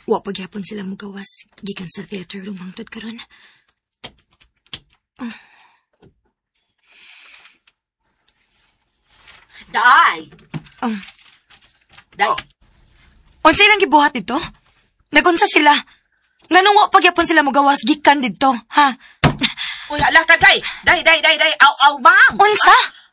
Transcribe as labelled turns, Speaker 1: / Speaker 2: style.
Speaker 1: Wa pagyapon sila mugawas gikan sa theater room hangtod karon.
Speaker 2: Day! Day!
Speaker 1: Unsa ilang gibuhat dito? Nagunsa sila? Nganong wa pagyapon sila mugawas gikan didto, ha?
Speaker 2: Uy, hala ka, Day! Day! Aw, bang!
Speaker 1: Unsa?